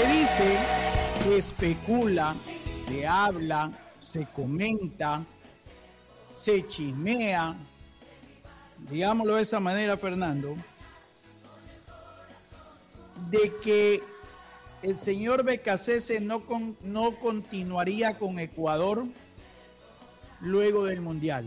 Se dice, se especula, se habla, se comenta, se chismea, digámoslo de esa manera, Fernando, de que el señor Becasese no continuaría con Ecuador luego del Mundial.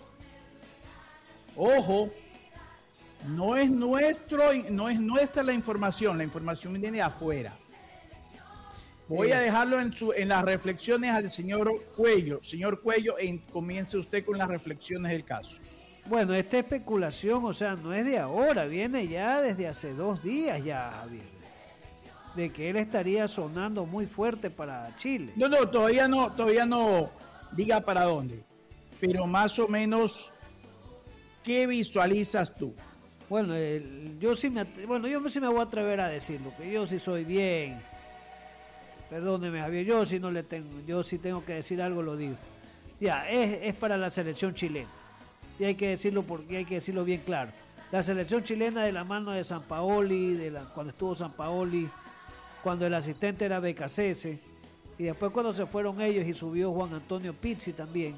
Ojo, no es nuestra la información viene de afuera. Voy a dejarlo en las reflexiones al señor Cuello. Señor Cuello, comience usted con las reflexiones del caso. Bueno, esta especulación, o sea, no es de ahora, viene ya desde hace 2 días ya, Javier, de que él estaría sonando muy fuerte para Chile. No, todavía no diga para dónde, pero más o menos, ¿qué visualizas tú? Bueno, yo sí me voy a atrever a decirlo, que yo sí soy bien. Perdóneme, Javier, yo sí tengo que decir algo, lo digo. Ya, es para la selección chilena. Y hay que decirlo bien claro. La selección chilena, de la mano de Sampaoli, cuando estuvo Sampaoli, cuando el asistente era Becasese, y después cuando se fueron ellos y subió Juan Antonio Pizzi también,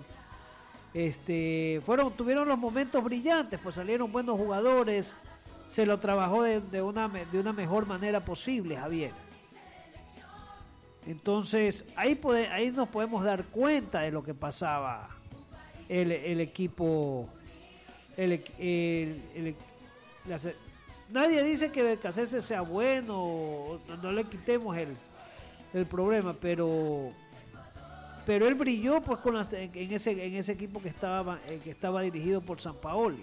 tuvieron los momentos brillantes, pues salieron buenos jugadores, se lo trabajó de una mejor manera posible, Javier. Entonces ahí nos podemos dar cuenta de lo que pasaba el equipo. Nadie dice que Becasese sea bueno, no le quitemos el problema, pero él brilló pues en ese equipo que estaba dirigido por Sampaoli.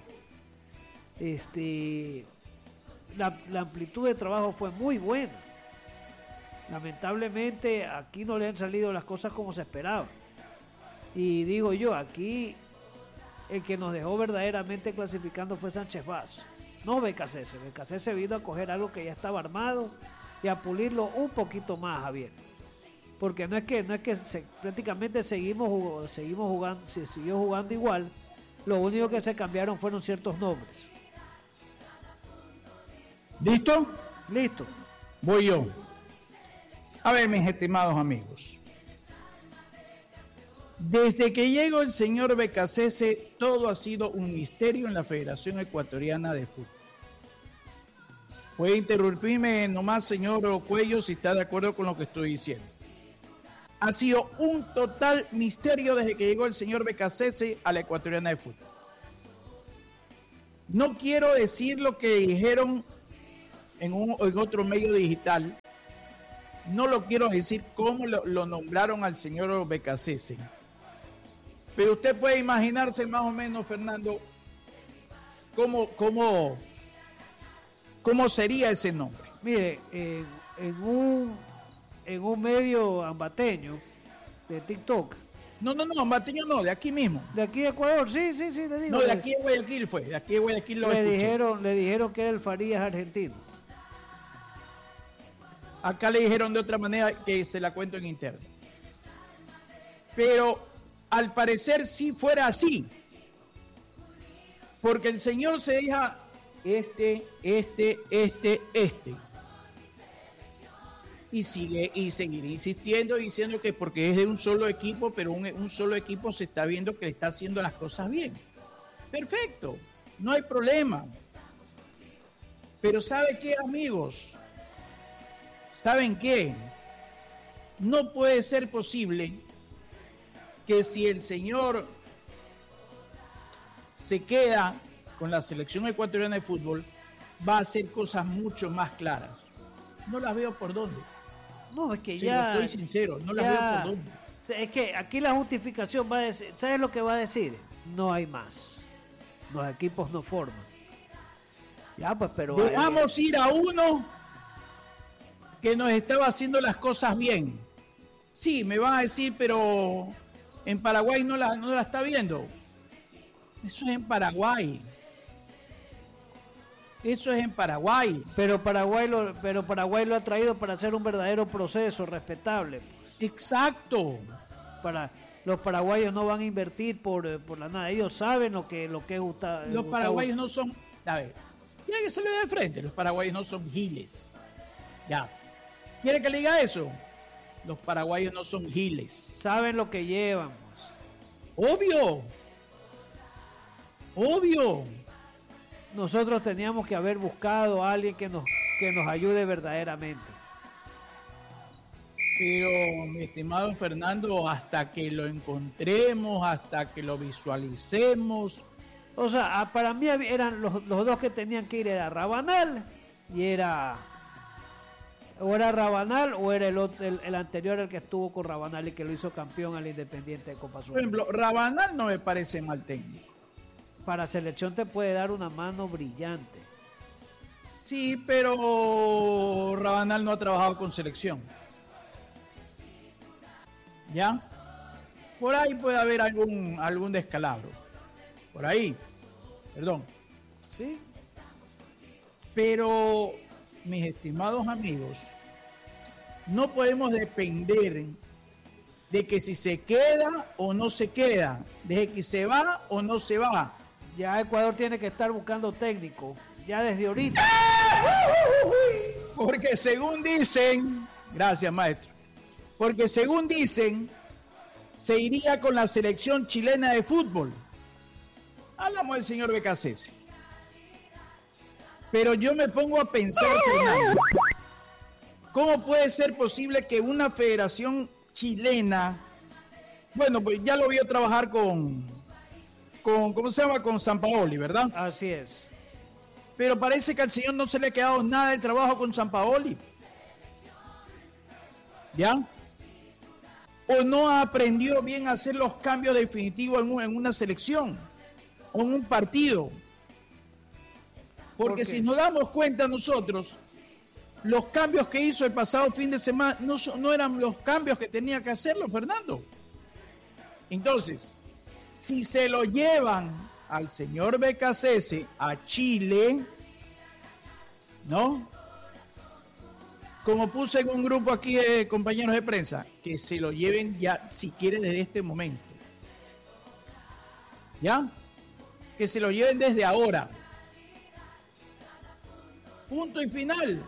La amplitud de trabajo fue muy buena. Lamentablemente aquí no le han salido las cosas como se esperaba. Y digo yo, aquí el que nos dejó verdaderamente clasificando fue Sánchez Vaz, no Becasese. Becasese vino a coger algo que ya estaba armado y a pulirlo un poquito más, Javier. Porque no es que prácticamente siguió jugando igual. Lo único que se cambiaron fueron ciertos nombres. ¿Listo? Listo. Voy yo. A ver, mis estimados amigos. Desde que llegó el señor Becasese, todo ha sido un misterio en la Federación Ecuatoriana de Fútbol. Puede interrumpirme nomás, señor Cuello, si está de acuerdo con lo que estoy diciendo. Ha sido un total misterio desde que llegó el señor Becasese a la Ecuatoriana de Fútbol. No quiero decir lo que dijeron en otro medio digital. No lo quiero decir cómo lo nombraron al señor Becasese. Pero usted puede imaginarse más o menos, Fernando, cómo sería ese nombre. Mire, en un medio ambateño de TikTok. No, ambateño no, de aquí mismo. De aquí de Ecuador, sí, le digo. No, de aquí de Guayaquil fue, de aquí de Guayaquil lo escuché. Le dijeron que era el Farías argentino. Acá le dijeron de otra manera, que se la cuento en interno. Pero al parecer sí fuera así. Porque el señor se deja este. Y seguirá insistiendo, diciendo que porque es de un solo equipo, pero un solo equipo se está viendo que le está haciendo las cosas bien. Perfecto, no hay problema. Pero ¿sabe qué, amigos? ¿Saben qué? No puede ser posible que si el señor se queda con la selección ecuatoriana de fútbol, va a hacer cosas mucho más claras. No las veo por dónde. No, es que si ya... soy sincero, no las veo por dónde. Es que aquí la justificación va a decir... ¿Sabes lo que va a decir? No hay más. Los equipos no forman. Ya, pues, pero... Dejamos ir a uno que nos estaba haciendo las cosas bien. Sí, me van a decir, pero en Paraguay no la está viendo. Eso es en Paraguay. Eso es en Paraguay. Pero Paraguay lo ha traído para hacer un verdadero proceso respetable. Exacto. Los paraguayos no van a invertir por la nada. Ellos saben lo que es Gustavo. Los paraguayos no son... A ver, tiene que salir de frente. Los paraguayos no son giles. Ya. ¿Quiere que le diga eso? Los paraguayos no son giles. Saben lo que llevan, pues. Obvio. Nosotros teníamos que haber buscado a alguien que nos ayude verdaderamente. Pero, mi estimado Fernando, hasta que lo encontremos, hasta que lo visualicemos. O sea, para mí eran los dos que tenían que ir, era Rabanal y era... O era Rabanal o era el anterior, el que estuvo con Rabanal y que lo hizo campeón al Independiente de Copa Sur. Por ejemplo, Rabanal no me parece mal técnico. Para selección te puede dar una mano brillante. Sí, pero Rabanal no ha trabajado con selección. ¿Ya? Por ahí puede haber algún descalabro. Por ahí. Perdón. ¿Sí? Pero, mis estimados amigos, no podemos depender de que si se queda o no se queda, de que se va o no se va. Ya Ecuador tiene que estar buscando técnico, ya desde ahorita. Porque según dicen, gracias maestro, porque según dicen, se iría con la selección chilena de fútbol. Hablamos del señor Becasese. Pero yo me pongo a pensar, Fernando, ¿cómo puede ser posible que una federación chilena, bueno, pues ya lo vio trabajar con ¿cómo se llama? Con Sampaoli, ¿verdad? Así es. Pero parece que al señor no se le ha quedado nada del trabajo con Sampaoli. ¿Ya? O no aprendió bien a hacer los cambios definitivos en una selección o en un partido. Porque si nos damos cuenta nosotros, los cambios que hizo el pasado fin de semana no eran los cambios que tenía que hacerlo, Fernando. Entonces, si se lo llevan al señor Becasese a Chile, ¿no? Como puse en un grupo aquí de compañeros de prensa, que se lo lleven ya, si quiere, desde este momento. ¿Ya? Que se lo lleven desde ahora. Punto y final.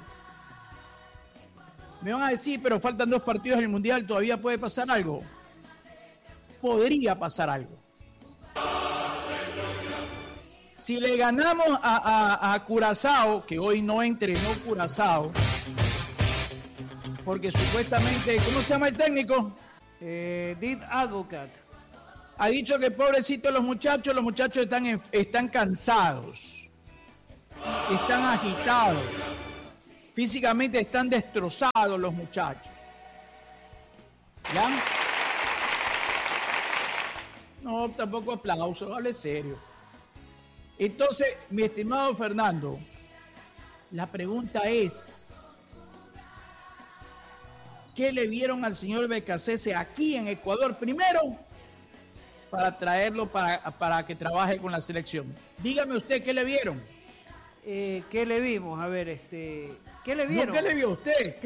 Me van a decir, pero faltan 2 partidos en el Mundial, ¿todavía puede pasar algo? Podría pasar algo. Si le ganamos a Curazao, que hoy no entrenó Curazao, porque supuestamente, ¿cómo se llama el técnico? Dean Advocat. Ha dicho que pobrecitos los muchachos están cansados, están agitados, físicamente están destrozados los muchachos. ¿Ya? No, tampoco aplauso, hable serio. Entonces, mi estimado Fernando, la pregunta es, ¿qué le vieron al señor Becasese aquí en Ecuador primero para traerlo para que trabaje con la selección? Dígame usted, ¿qué le vieron? ¿Qué le vimos? A ver, ¿qué le vieron? No, ¿qué le vio usted?